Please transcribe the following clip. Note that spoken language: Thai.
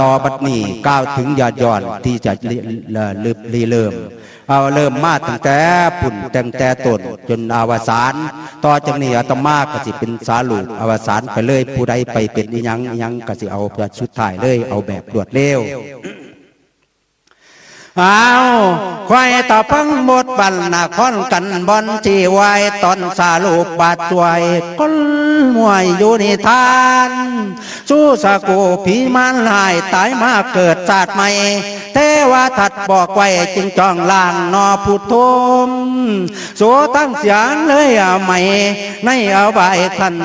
ต่อบัดนี้ก้าวถึงญาติย้อนที่จะเริ่มเอาเริ่มมาตั้งแต่ปุ่นตั้งแต่ต้นจนอวสานต่อจากนี้อาตมาก็สิเป็นสารุปอวสานไปเลยผู้ใดไปเป็นอีหยังก็สิเอาชุดถ่ายเลยเอาแบบรวดเร็วเอาควายต่อพังหมดบันนาคอนกันบอนที่ไว้ตอนสาลูกบาดจวยก้นมวยอยู่ในทานสู้สะกูผีมันหายตายมาเกิดศาสตร์ใหม่เทวทัตบอกไว้จึงจ้องล่างนอพุทโธมโสตั้งเสียงเลยใหม่ในเอาใบคัน